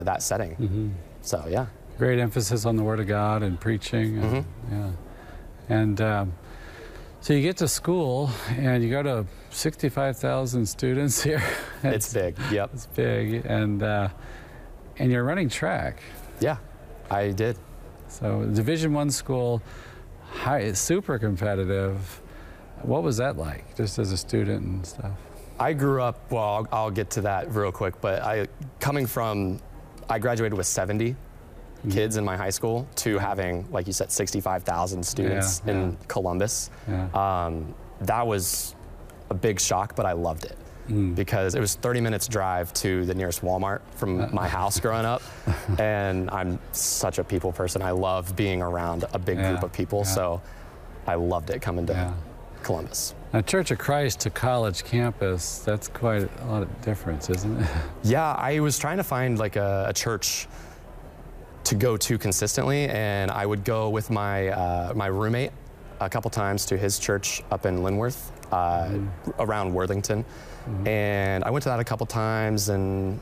that setting. So, yeah. Great emphasis on the Word of God and preaching. And, yeah. And so you get to school and you go to 65,000 students here. It's big, yep. It's big. And you're running track. Yeah, I did. So Division I school, super competitive. What was that like, just as a student and stuff? I grew up, well, I'll get to that real quick, but I graduated with 70 kids in my high school to having, like you said, 65,000 students in Columbus. That was a big shock, but I loved it because it was 30 minutes drive to the nearest Walmart from my house growing up. And I'm such a people person. I love being around a big group of people, so I loved it coming to Columbus. Now, Church of Christ to college campus, that's quite a lot of difference, isn't it? Yeah, I was trying to find like a church to go to consistently, and I would go with my my roommate a couple times to his church up in Linworth, around Worthington, and I went to that a couple times, and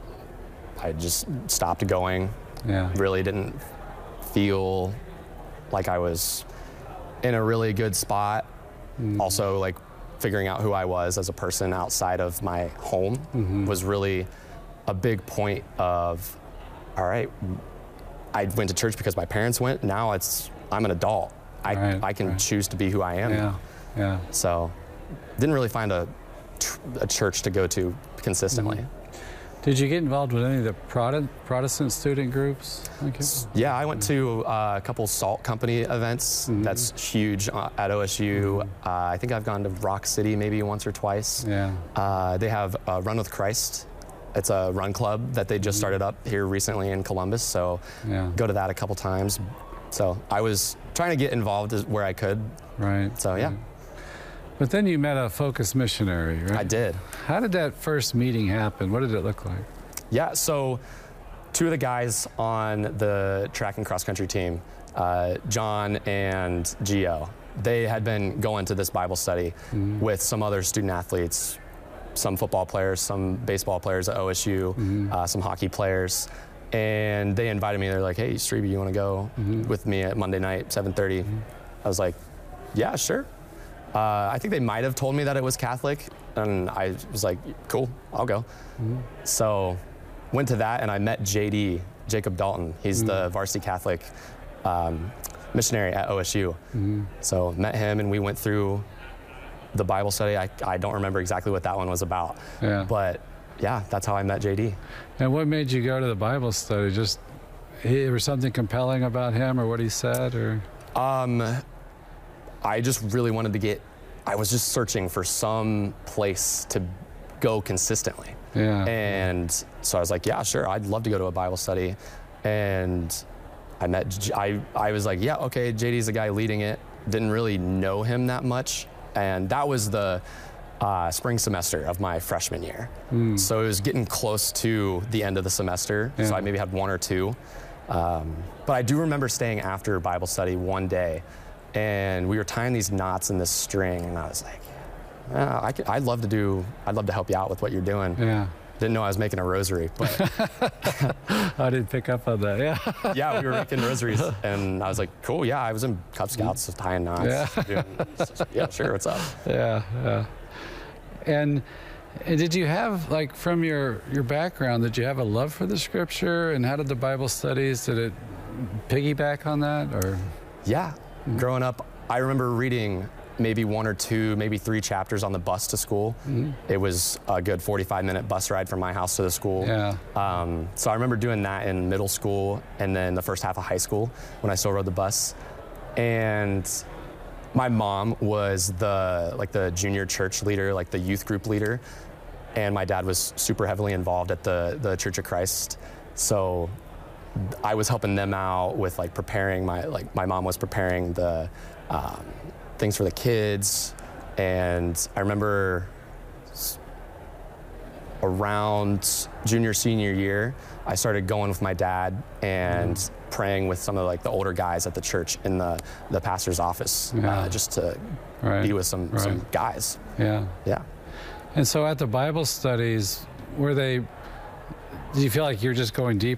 I just stopped going. Really didn't feel like I was in a really good spot. Also, like figuring out who I was as a person outside of my home was really a big point of, all right, I went to church because my parents went. Now I'm an adult. I can choose to be who I am now. So didn't really find a church to go to consistently. Did you get involved with any of the Protestant student groups? Yeah, I went to a couple Salt Company events. That's huge at OSU. I think I've gone to Rock City maybe once or twice. They have Run with Christ. It's a run club that they just started up here recently in Columbus, so go to that a couple times. So I was trying to get involved where I could. So yeah. But then you met a Focus missionary, right? I did. How did that first meeting happen? What did it look like? Yeah, so two of the guys on the track and cross country team, John and Gio, they had been going to this Bible study with some other student athletes, some football players, some baseball players at OSU, some hockey players. And they invited me. They're like, hey, Strebe, you want to go with me at Monday night, 7:30? I was like, yeah, sure. I think they might have told me that it was Catholic, and I was like, cool, I'll go. So went to that, and I met JD, Jacob Dalton. He's the varsity Catholic missionary at OSU. So met him, and we went through the Bible study. I don't remember exactly what that one was about, but yeah, that's how I met JD. And what made you go to the Bible study? Just, there was something compelling about him or what he said, or? I just really wanted to I was just searching for some place to go consistently. And so I was like, yeah, sure, I'd love to go to a Bible study. And I was like, yeah, okay, JD's the guy leading it. Didn't really know him that much. And that was the spring semester of my freshman year. So it was getting close to the end of the semester. So I maybe had one or two. But I do remember staying after Bible study one day, and we were tying these knots in this string, and I was like, I'd love to help you out with what you're doing. Didn't know I was making a rosary, but I didn't pick up on that. Yeah, we were making rosaries, and I was like, cool, yeah, I was in Cub Scouts tying knots. Yeah, sure, what's up? And did you have, like, from your background, did you have a love for the Scripture, and how did the Bible studies, did it piggyback on that, or? Yeah, growing up, I remember reading maybe one or two, maybe 3 chapters on the bus to school. It was a good 45-minute bus ride from my house to the school. So I remember doing that in middle school and then the first half of high school when I still rode the bus. And my mom was the junior church leader, like the youth group leader, and my dad was super heavily involved at the Church of Christ. So I was helping them out with like preparing my mom was preparing the things for the kids. And I remember around junior, senior year, I started going with my dad and praying with some of like the older guys at the church in the pastor's office, just to be with some guys. Yeah. And so at the Bible studies, were they Do you feel like you're just going deep